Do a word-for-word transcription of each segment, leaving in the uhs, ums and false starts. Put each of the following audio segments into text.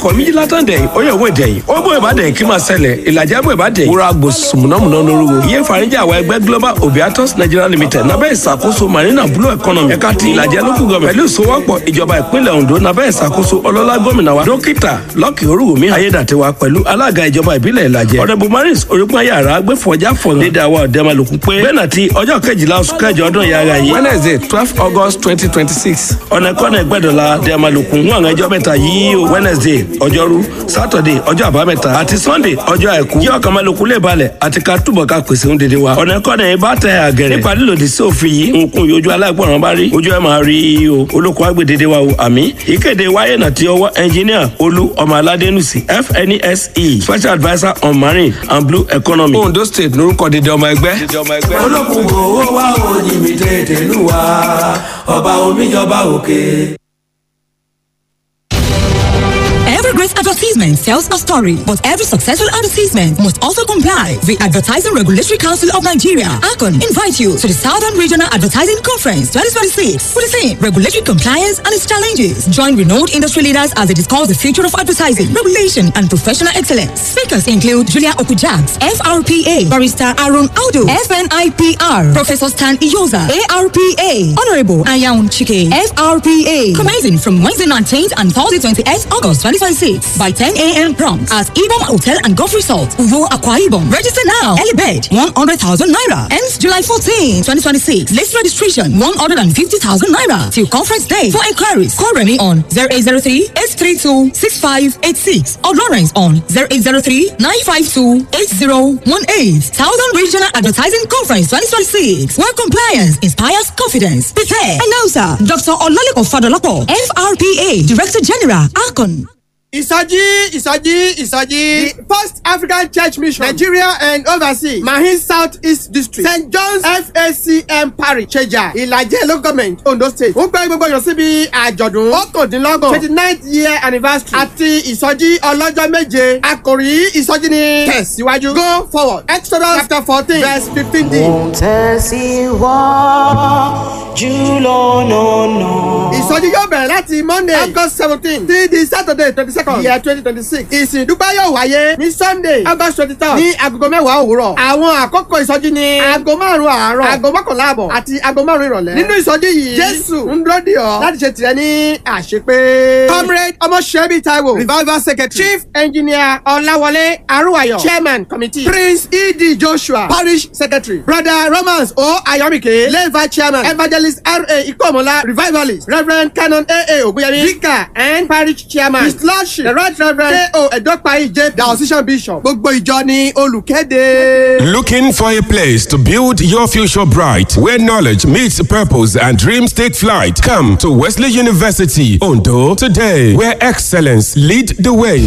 kọ̀míjì látàndẹ̀ oyèwò ìdẹ̀yìn ó bó ìbàdàn kí máa ṣẹlẹ̀ ìlàjà bó ìbàdàn wúrà gbòòsù múnámúná lórúkọ iye fàríjà àwọn ẹgbẹ́ global obiatos nigeria limited nábẹ́ ìṣàkóso marina blue economy ẹ̀ka ti ìlàjà lókù gọ̀mẹ̀ pẹ̀lú ìsowọ́pọ̀ ìjọba ìpínlẹ̀ ondo nábẹ́ ìṣàkóso ọlọ́lá gómìnà wa dókítà lọ́kì orúwòmí ayédàtiwa pẹ̀lú alága ìjọba ìbílẹ̀ ìlàjẹ ọ̀rẹ́bù maris orígun yàrá gbẹ́fọ̀jà fọ̀nà lédè àwọn ọ̀dẹ́malùkù pé bẹ́ẹ̀nà ti ọjọ́ kejìlá oṣù kẹjọ ọdún yàrá yìí wednesday twelve august twenty twenty six ọ̀nẹ́kọ́nà ẹgbẹ́dọ̀la dẹ́malùkù ń wọ̀n ẹjọ́ mẹ́ta yìí o wednesday ọjọ́rú saturday ọjọ́ àbámẹ́ta àti sunday ọjọ́ àìkú yí ọkàn malùkù lè balẹ̀ àti ká túbọ̀ ká pèsè ń dédé wa ọ̀nẹ́kọ́nà yìí bá tẹ àgẹ̀rẹ̀ nípa lílòdì sí òfin yìí nkun yójú aláìgbọràn bá rí ojú ẹ̀ máa rí o olóko àgbèdédé wa o àmì ìkéde wáyé náà ti ọwọ́ ẹnjìníà olú ọmọ aládẹ́nusì f n e s e special adviser on marine and blue economy ondo state lórúkọ dédé ọmọ ẹgbẹ́. olókùn owó wa ò ní mi tètè lù wá ọba omíjọba òkè. Every great advertisement tells a story, but every successful advertisement must also comply. The Advertising Regulatory Council of Nigeria, A C O N, invite you to the Southern Regional Advertising Conference twenty twenty-six for the same regulatory compliance and its challenges. Join renowned industry leaders as they discuss the future of advertising, regulation, and professional excellence. Speakers include Julia Okujaks, F R P A, Barrister Aaron Audu, F N I P R, Professor Stan Iyoza, A R P A, Honorable Ayaun Chike, F R P A. Commencing from Wednesday nineteenth and Thursday twenty-eighth August twenty twenty-six by ten a.m. prompt at Ibom Hotel and Golf Resort, Uyo Akwa Ibom. Register now. Early bird one hundred thousand naira. Ends July fourteenth, twenty twenty-six. List registration one hundred fifty thousand naira till conference day. For inquiries, call Remy on zero eight zero three, eight three two, six five eight six or Lawrence on zero eight zero three, nine five two, eight zero one eight. Southern Regional Advertising Conference twenty twenty-six, where compliance inspires confidence. Prepare. Announcer Doctor Olalekan Fadolapo, F R P A Director General, A C O N. Ìsọjí Ìsọjí Ìsọjí the First African Church Mission Nigeria and overseas Mahin South East District Saint John's F A C M Parish Cheja Ìlàjẹ Local Government Ondo State. Ó gbé gbogbo yàn síbi àjọ̀dún ọ̀kàndínlọ́gbọ̀n twenty ninth year anniversary àti ìsọjí ọlọ́jọ́ méje. Àkòrí ìsọjí ni tẹ̀síwájú go forward Exodus chapter fourteen verse fifteen d. Wọ́n tẹ̀síwájú lọ́nà. Ìsọjí yóò bẹ̀rẹ̀ láti Monday August seventeen till the Saturday twenty second year twenty twenty six. Ìsìn dúpẹ́ yóò wáyé ní Sunday August twenty third ní agogo mẹ́wàá òwúrọ̀. Àwọn àkókò ìsọjí ni aago márùn-ún àárọ̀, aago mọ́kànlá àbọ̀ àti aago márùn-ún ìrọ̀lẹ́. Nínú ìsọjí yìí, Jésù ń dúró dè ọ́ láti ṣe tirẹ̀ ní àṣepé. Comrade Ọmọṣẹ́bí Taiwo, Revival Secretary, Chief Engineer Ọláwọlé Arúwayọ̀, Chairman Committee, Prince E D Joshua, Parish Secretary, Brother Romans O Ayọ̀míkè, Leva Chairman, Evangelist R A Ikomola, Revivalist, Reverend Canon A A Ogunyemi, Vicar and Parish Chairman, His Lordship, the Right Reverend K O Edopayi J P, the Association Bishop. Gbogbo ìjọ ni olùkéde. Looking for a place to build your future bright, where knowledge meets purpose and dreams take flight? Come to Wesley University, Ondo, today, where excellence lead the way.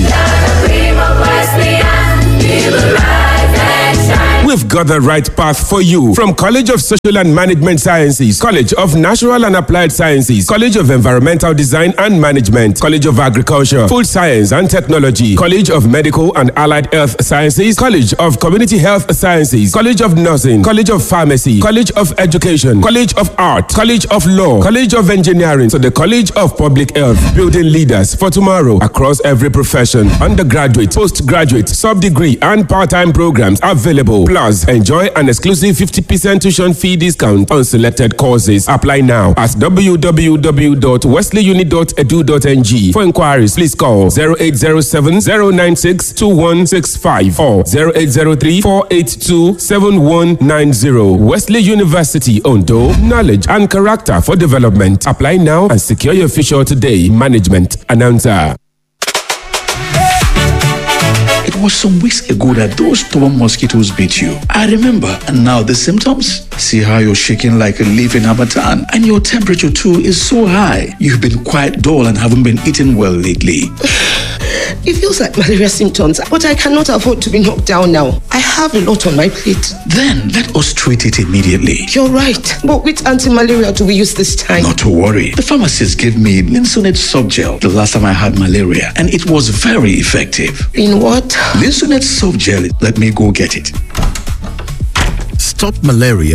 We've got the right path for you. From College of Social and Management Sciences, College of Natural and Applied Sciences, College of Environmental Design and Management, College of Agriculture, Food Science and Technology, College of Medical and Allied Health Sciences, College of Community Health Sciences, College of Nursing, College of Pharmacy, College of Education, College of Art, College of Law, College of Engineering, to the College of Public Health, building leaders for tomorrow across every profession. Undergraduate, postgraduate, sub-degree and part-time programs available. Plus, enjoy an exclusive fifty percent tuition fee discount on selected courses. Apply now at w w w dot wesley uni dot e d u dot n g. For inquiries, please call zero eight zero seven, zero nine six, two one six five or zero eight zero three, four eight two, seven one nine zero. Wesley University, Ondo. Knowledge and character for development. Apply now and secure your future today. Management announcer. It was some weeks ago that those stubborn mosquitoes bit you. I remember. And now the symptoms? See how you're shaking like a leaf in Hamatan. And your temperature too is so high. You've been quite dull and haven't been eating well lately. It feels like malaria symptoms, but I cannot afford to be knocked down now. I have a lot on my plate. Then let us treat it immediately. You're right. But which anti-malaria do we use this time? Not to worry. The pharmacist gave me Linsonet Soft Gel the last time I had malaria, and it was very effective. In what? Linsonet Soft Gel. Let me go get it. Stop malaria